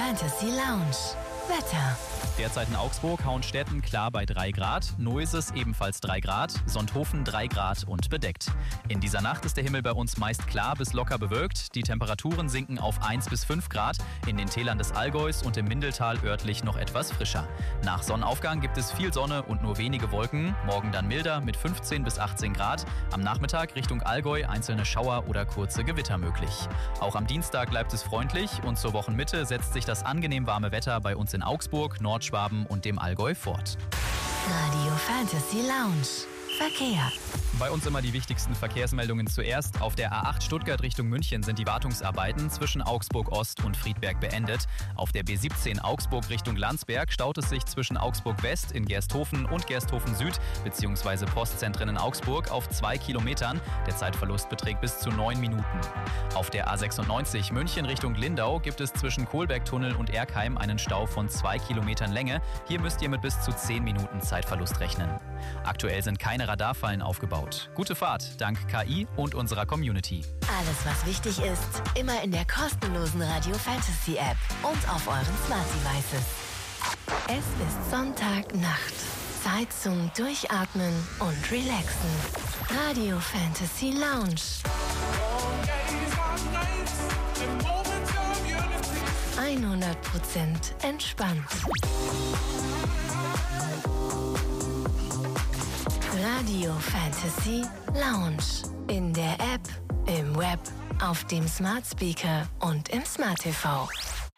Fantasy Lounge. Wetter. Derzeit in Augsburg, Hauenstetten klar bei 3 Grad, Neuses ebenfalls 3 Grad, Sonthofen 3 Grad und bedeckt. In dieser Nacht ist der Himmel bei uns meist klar bis locker bewölkt. Die Temperaturen sinken auf 1 bis 5 Grad, in den Tälern des Allgäus und im Mindeltal örtlich noch etwas frischer. Nach Sonnenaufgang gibt es viel Sonne und nur wenige Wolken. Morgen dann milder mit 15 bis 18 Grad. Am Nachmittag Richtung Allgäu einzelne Schauer oder kurze Gewitter möglich. Auch am Dienstag bleibt es freundlich und zur Wochenmitte setzt sich das angenehm warme Wetter bei uns in Augsburg, Nordschwaben und dem Allgäu fort. Radio Fantasy Lounge. Verkehr. Bei uns immer die wichtigsten Verkehrsmeldungen zuerst. Auf der A8 Stuttgart Richtung München sind die Wartungsarbeiten zwischen Augsburg Ost und Friedberg beendet. Auf der B17 Augsburg Richtung Landsberg staut es sich zwischen Augsburg West in Gersthofen und Gersthofen Süd bzw. Postzentren in Augsburg auf 2 Kilometern. Der Zeitverlust beträgt bis zu 9 Minuten. Auf der A96 München Richtung Lindau gibt es zwischen Kohlbergtunnel und Erkheim einen Stau von 2 Kilometern Länge. Hier müsst ihr mit bis zu 10 Minuten Zeitverlust rechnen. Aktuell sind keine Radarfallen aufgebaut. Gute Fahrt, dank KI und unserer Community. Alles, was wichtig ist, immer in der kostenlosen Radio Fantasy App und auf euren Smart Devices. Es ist Sonntagnacht. Zeit zum Durchatmen und Relaxen. Radio Fantasy Lounge. 100% entspannt. Radio Fantasy Lounge. In der App, im Web, auf dem Smart Speaker und im Smart TV.